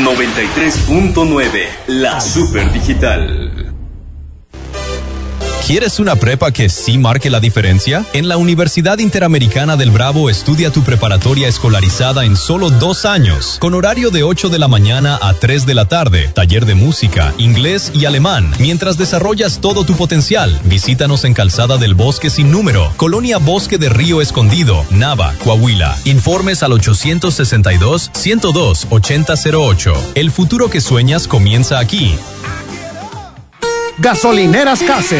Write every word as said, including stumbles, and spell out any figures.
noventa y tres punto nueve, la Super Digital. ¿Quieres una prepa que sí marque la diferencia? En la Universidad Interamericana del Bravo estudia tu preparatoria escolarizada en solo dos años, con horario de ocho de la mañana a tres de la tarde, taller de música, inglés y alemán. Mientras desarrollas todo tu potencial, visítanos en Calzada del Bosque Sin Número, Colonia Bosque de Río Escondido, Nava, Coahuila. Informes al ochocientos sesenta y dos, ciento dos, ochenta cero ocho. El futuro que sueñas comienza aquí. Gasolineras Case.